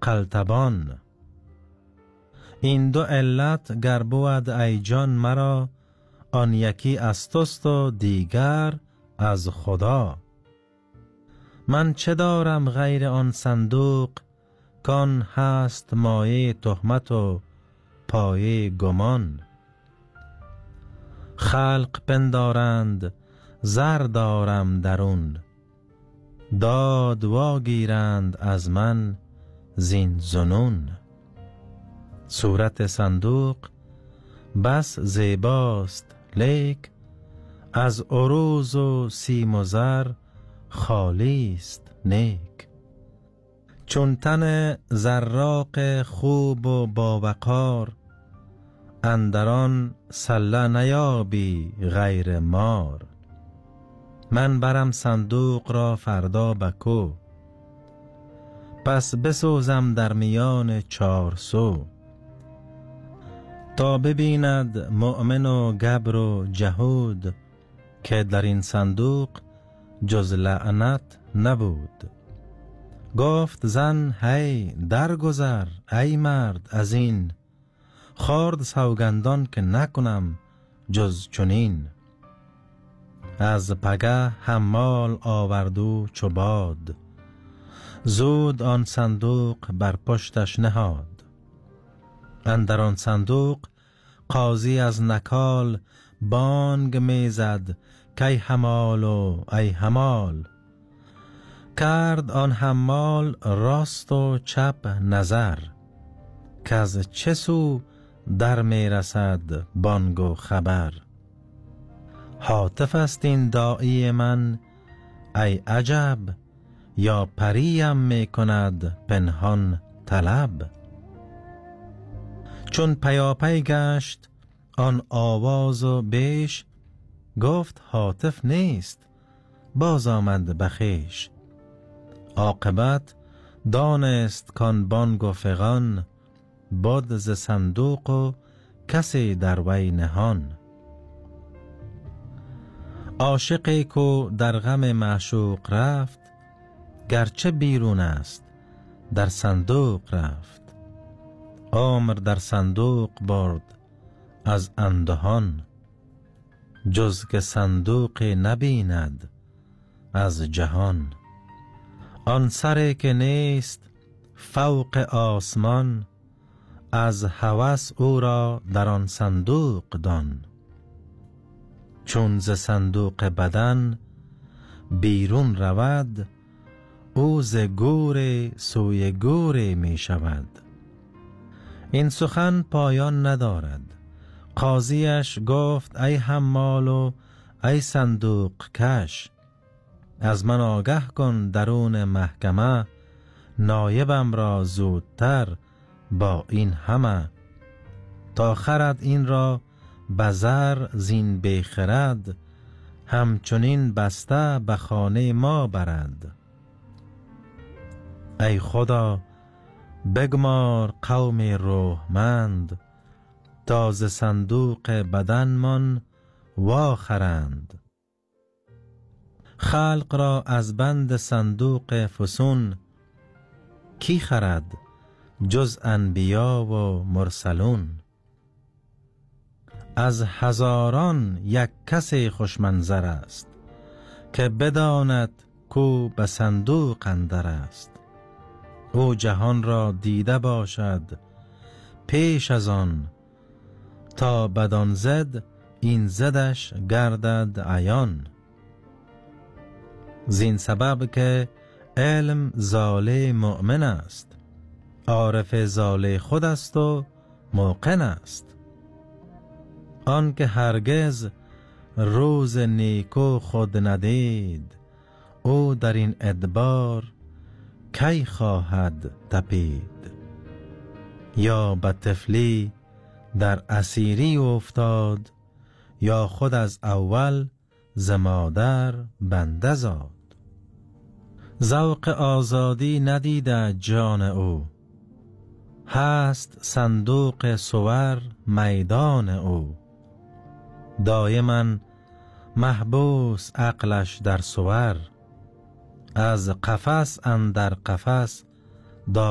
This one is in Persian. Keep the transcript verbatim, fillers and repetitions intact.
قلتبان. این دو علت گر بود ای جان مرا، آن یکی از توست و دیگر از خدا. من چه دارم غیر آن صندوق، کان هست مایه تهمت و پایه گمان. خلق پندارند زر دارم درون، داد واگیرند از من زین ظنون. صورت صندوق بس زیباست لیک، از عروض و سیم و زر خالی است نیک. چون تن زراق خوب و باوقار، اندران سله نیابی غیر مار. من برم صندوق را فردا بکو، پس بسوزم در میان چار سو. تا ببیند مؤمن و گبر و جهود، که در این صندوق جز لعنت نبود. گفت زن هی درگذر ای مرد از این، خورد سوگندان که نکنم جز چنین. از پگه حمال آوردو چو باد، زود آن صندوق بر پشتش نهاد. اندر آن صندوق قاضی از نکال، بانگ میزد کی حمال و ای حمال. کرد آن حمال راست و چپ نظر، که از چه سو در می رسد بانگ و خبر. هاتف است این داعی من ای عجب، یا پریم می کند پنهان طلب. چون پیاپی گشت آن آواز و بیش، گفت هاتف نیست باز آمد بخیش. عاقبت دانست کان بانگ و فغان، بد ز صندوق و کسی در وی نهان. عاشقی کو در غم معشوق رفت، گرچه بیرون است در صندوق رفت. عمر در صندوق برد از اندهان، جز که صندوق نبیند از جهان. آن سری که نیست فوق آسمان، از هوس او را در آن صندوق دان. چون ز صندوق بدن بیرون رود، او ز گور سوی گور می شود. این سخن پایان ندارد. قاضیش گفت ای حمال و ای صندوق کش، از من آگه کن درون محکمه، نایبم را زودتر با این همه. تا خرد این را بزر زین بیخرد، همچنین بسته به خانه ما برد. ای خدا بگمار قوم روحمند، تا ز صندوق بدنمان واخرند. خلق را از بند صندوق فسون، کی خرد جز انبیا و مرسلون. از هزاران یک کسی خوشمنظر است، که بداند کو به صندوق اندر است. او جهان را دیده باشد پیش از آن، تا بدان زد این زدش گردد عیان. زین سبب که علم زاله مؤمن است، عارف زاله خود است و موقن است. آن که هرگز روز نیکو خود ندید، او در این ادبار کی خواهد تپید. یا به طفلی در اسیری افتاد، یا خود از اول ز مادر بنده زاد. ذوق آزادی ندیده جان او، هست صندوق صور میدان او. دایما محبوس عقلش در صور، از قفس اندر قفس